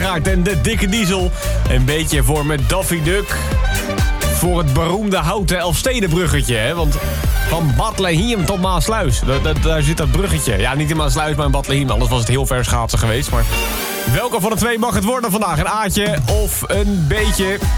Heidgaard en de Dikke Diesel. Een beetje voor met Daffy Duck. Voor het beroemde houten Elfstedenbruggetje, hè? Want van Bethlehem tot Maasluis, daar zit dat bruggetje. Ja, niet in Maasluis, maar in Bethlehem. Anders was het heel ver schaatsen geweest. Maar welke van de twee mag het worden vandaag? Een A'tje of een B'tje?